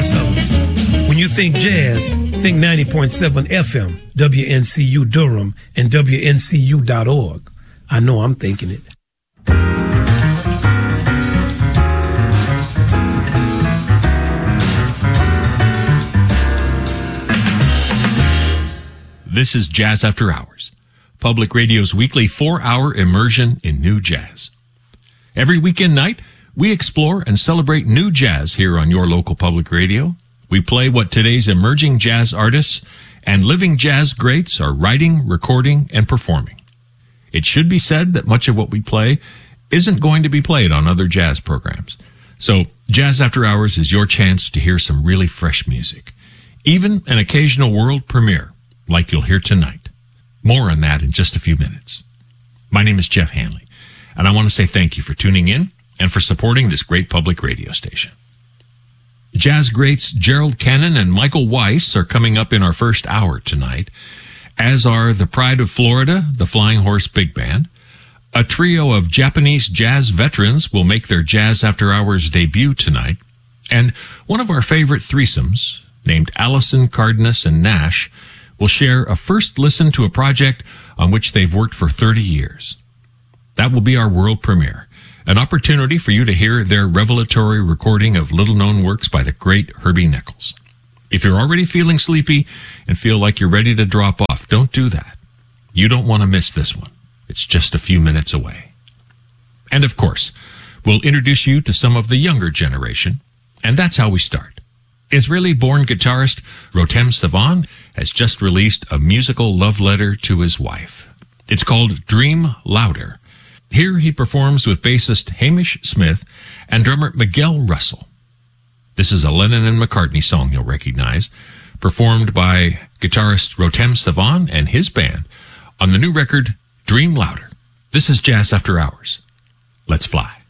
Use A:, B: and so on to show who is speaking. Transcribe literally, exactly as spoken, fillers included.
A: Marcellus. When you think jazz, think ninety point seven F M, W N C U Durham, and W N C U dot org. I know I'm thinking it.
B: This is Jazz After Hours, Public Radio's weekly four-hour immersion in new jazz. Every weekend night, we explore and celebrate new jazz here on your local public radio. We play what today's emerging jazz artists and living jazz greats are writing, recording, and performing. It should be said that much of what we play isn't going to be played on other jazz programs. So, Jazz After Hours is your chance to hear some really fresh music, even an occasional world premiere, like you'll hear tonight. More on that in just a few minutes. My name is Jeff Hanley, and I want to say thank you for tuning in and for supporting this great public radio station. Jazz greats Gerald Cannon and Michael Weiss are coming up in our first hour tonight, as are the Pride of Florida, the Flying Horse Big Band. A trio of Japanese jazz veterans will make their Jazz After Hours debut tonight, and one of our favorite threesomes, named Allison, Cardenas, and Nash, will share a first listen to a project on which they've worked for thirty years. That will be our world premiere, an opportunity for you to hear their revelatory recording of little-known works by the great Herbie Nichols. If you're already feeling sleepy and feel like you're ready to drop off, don't do that. You don't want to miss this one. It's just a few minutes away. And of course, we'll introduce you to some of the younger generation, and that's how we start. Israeli-born guitarist Rotem Savan has just released a musical love letter to his wife. It's called Dream Louder. Here he performs with bassist Hamish Smith and drummer Miguel Russell. This is a Lennon and McCartney song you'll recognize, performed by guitarist Rotem Savan and his band on the new record Dream Louder. This is Jazz After Hours. Let's fly.